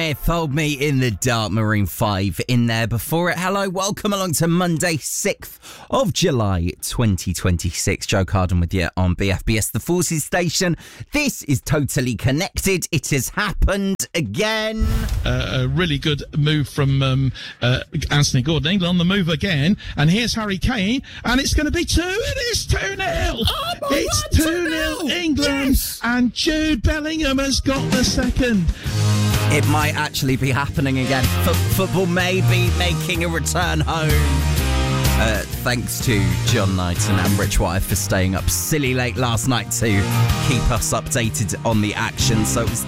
Smith, Hold Me in the Dark, Maroon 5 in there before it. Hello, welcome along to Monday, 6th of July 2026. Joe Carden with you on BFBS, the Forces station. This is Totally Connected. It has happened again. A really good move from Anthony Gordon. England on the move again. And here's Harry Kane. And it's going to be 2. It is 2-0. Oh, it's 2-0 England. Yes. And Jude Bellingham has got the second. It might actually be happening again. Football may be making a return home. Thanks to John Knighton and Rich Wire for staying up silly late last night to keep us updated on the action. So it was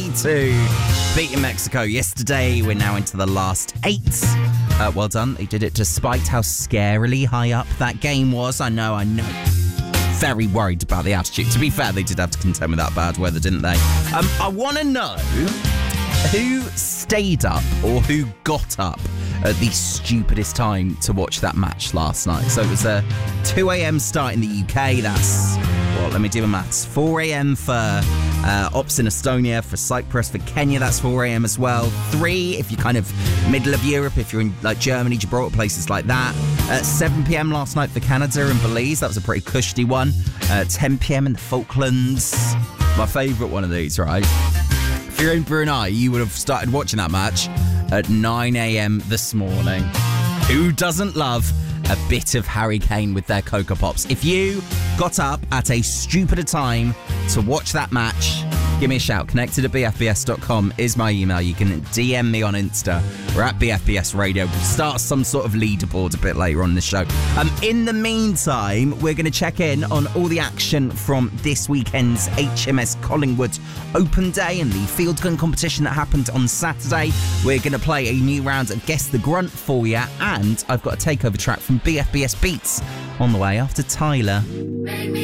3-2 beating Mexico yesterday. We're now into the last 8. Well done. They did it despite how scarily high up that game was. I know. Very worried about the altitude. To be fair, they did have to contend with that bad weather, didn't they? I want to know who stayed up or who got up at the stupidest time to watch that match last night. So it was a 2 a.m. start in the UK. That's, well, let me do the maths. 4 a.m. for Ops in Estonia, for Cyprus, for Kenya, that's 4 a.m. as well. 3 if you're kind of middle of Europe, if you're in like Germany, Gibraltar, places like that. 7 p.m. last night for Canada and Belize. That was a pretty cushy one. 10 p.m. in the Falklands. My favourite one of these, right? If you're in Brunei, you would have started watching that match at 9 a.m. this morning. Who doesn't love a bit of Harry Kane with their Cocoa Pops? If you got up at a stupider time to watch that match, give me a shout. Connected@bfbs.com is my email. You can DM me on Insta. We're at BFBS Radio. We'll start some sort of leaderboard a bit later on in the show. In the meantime, we're going to check in on all the action from this weekend's HMS Collingwood Open Day and the field gun competition that happened on Saturday. We're going to play a new round of Guess the Grunt for you, and I've got a takeover track from BFBS Beats on the way after Tyler.